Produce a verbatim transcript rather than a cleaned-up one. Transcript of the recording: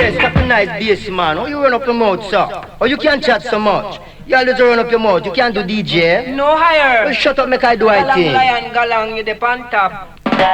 Yes, that's a nice bass, man. Oh, you run up your mouth, sir. Oh, you can't chat so much. You always run up your mouth. You can't do D J. No higher. Well, shut up, make I do I Galang thing. lion, galang, you the pan top.